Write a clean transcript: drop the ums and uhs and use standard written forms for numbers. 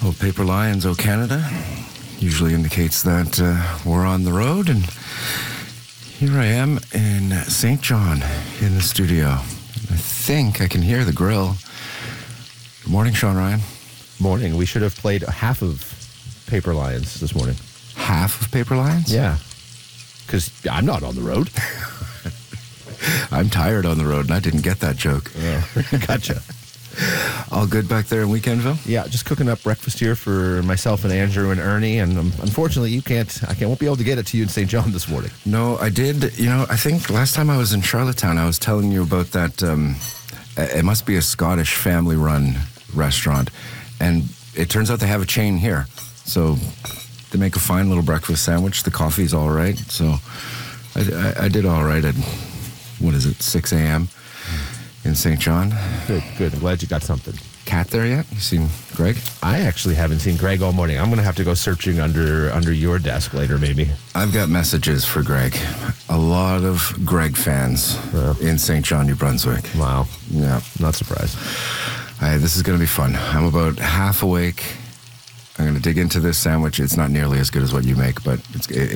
Well, Paper Lions, O Canada, usually indicates that we're on the road, and here I am in St. John in the studio. I think I can hear the grill. Good morning, Sean Ryan. Morning. We should have played half of Paper Lions this morning. Half of Paper Lions? Yeah. Because I'm not on the road. I'm tired on the road, and I didn't get that joke. Oh, gotcha. All good back there in Weekendville? Yeah, just cooking up breakfast here for myself and Andrew and Ernie, and unfortunately I won't be able to get it to you in St. John this morning. No, I did. You know, I think last time I was in Charlottetown, I was telling you about that, it must be a Scottish family-run restaurant, and it turns out they have a chain here. So they make a fine little breakfast sandwich. The coffee's all right. So I did all right at, 6 a.m. in St. John. Good. I'm glad you got something. Cat there yet? You seen Greg? I actually haven't seen Greg all morning. I'm going to have to go searching under your desk later, maybe. I've got messages for Greg. A lot of Greg fans in St. John, New Brunswick. Wow. Yeah. Not surprised. This is going to be fun. I'm about half awake. I'm going to dig into this sandwich. It's not nearly as good as what you make, but